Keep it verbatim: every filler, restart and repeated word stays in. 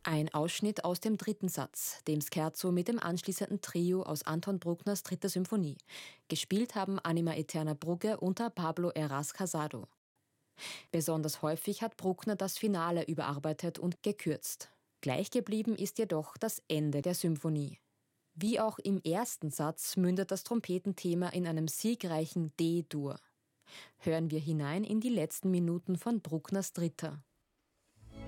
Ein Ausschnitt aus dem dritten Satz, dem Scherzo mit dem anschließenden Trio aus Anton Bruckners dritter Symphonie. Gespielt haben Anima Eterna Brugge unter Pablo Heras Casado. Besonders häufig hat Bruckner das Finale überarbeitet und gekürzt. Gleich geblieben ist jedoch das Ende der Symphonie. Wie auch im ersten Satz mündet das Trompetenthema in einem siegreichen D-Dur. Hören wir hinein in die letzten Minuten von Bruckners Dritter.